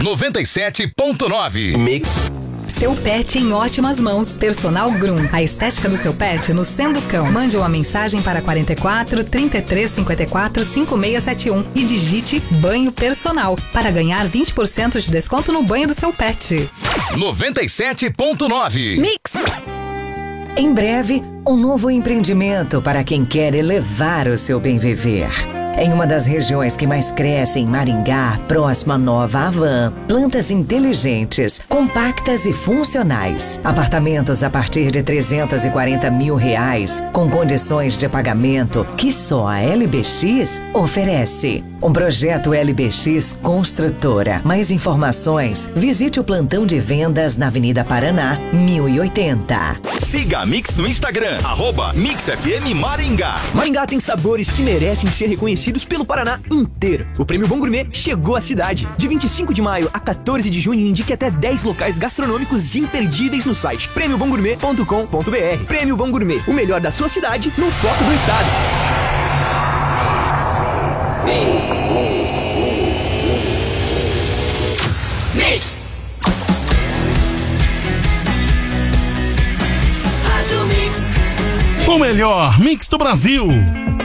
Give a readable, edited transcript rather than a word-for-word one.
97.9. Mix. Seu pet em ótimas mãos. Personal Groom. A estética do seu pet no Sendo Cão. Mande uma mensagem para 44 33 54 5671 e digite banho personal para ganhar 20% de desconto no banho do seu pet. 97.9. Mix. Em breve, um novo empreendimento para quem quer elevar o seu bem viver. Em uma das regiões que mais cresce em Maringá, próximo à Nova Havan, plantas inteligentes, compactas e funcionais. Apartamentos a partir de R$340 mil, com condições de pagamento que só a LBX oferece. Um projeto LBX Construtora. Mais informações, visite o plantão de vendas na Avenida Paraná, 1080. Siga a Mix no Instagram, @MixFM Maringá. Maringá tem sabores que merecem ser reconhecidos pelo Paraná inteiro. O Prêmio Bom Gourmet chegou à cidade. De 25 de maio a 14 de junho, indique até 10 locais gastronômicos imperdíveis no site prêmiobomgourmet.com.br. Prêmio Bom Gourmet, o melhor da sua cidade no foco do estado. Mix. Rádio Mix. O melhor mix do Brasil.